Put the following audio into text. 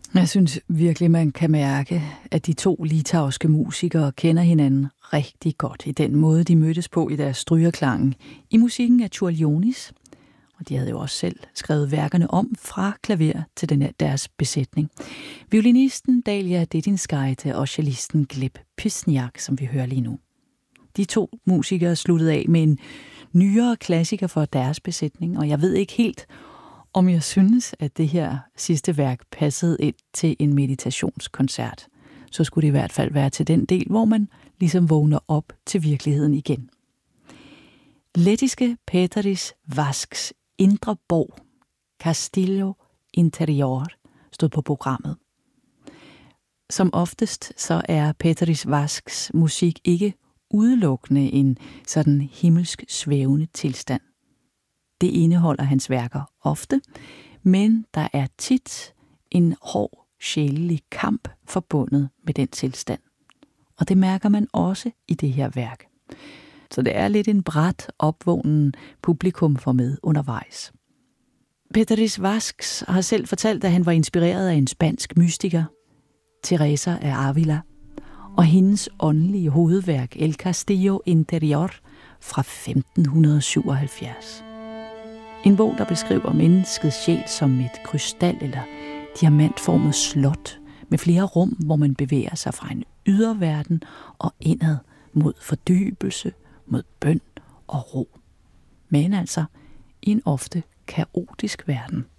Jeg synes virkelig, man kan mærke, at de to litauiske musikere kender hinanden rigtig godt i den måde, de mødtes på i deres strygerklang i musikken af Čiurlionis. Og de havde jo også selv skrevet værkerne om fra klaver til deres besætning. Violinisten Dalia Dedinskaite og cellisten Gleb Pisniak, som vi hører lige nu. De to musikere sluttede af med en nyere klassiker for deres besætning, og jeg ved ikke helt, om jeg synes, at det her sidste værk passede ind til en meditationskoncert. Så skulle det i hvert fald være til den del, hvor man ligesom vågner op til virkeligheden igen. Lettiske Pēteris Vasks indre borg, Castillo Interior, stod på programmet. Som oftest så er Pēteris Vasks musik ikke udelukkende en sådan himmelsk svævende tilstand. Det indeholder hans værker ofte, men der er tit en hård sjælelig kamp forbundet med den tilstand. Og det mærker man også i det her værk. Så det er lidt en brat opvågnen publikum får med undervejs. Pēteris Vasks har selv fortalt, at han var inspireret af en spansk mystiker, Teresa af Ávila, og hendes åndelige hovedværk El Castillo Interior fra 1577. En bog, der beskriver menneskets sjæl som et krystal- eller diamantformet slot med flere rum, hvor man bevæger sig fra en yderverden og indad mod fordybelse, mod bøn og ro. Men altså i en ofte kaotisk verden.